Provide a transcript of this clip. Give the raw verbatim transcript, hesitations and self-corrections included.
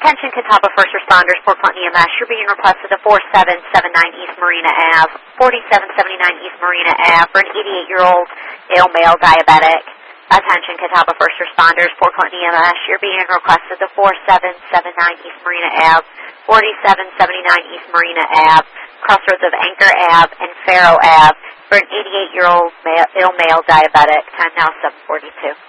Attention Catawba first responders, Fort Clinton E M S. You're being requested to four seven seven nine East Marina Avenue, forty-seven seventy-nine East Marina Avenue for an eighty-eight-year-old male male diabetic. Attention Catawba first responders, Fort Clinton E M S. You're being requested to four seven seven nine East Marina Avenue, forty-seven seventy-nine East Marina Avenue, crossroads of Anchor Avenue and Faro Avenue for an eighty-eight-year-old male, ill male diabetic. Time now seven forty-two.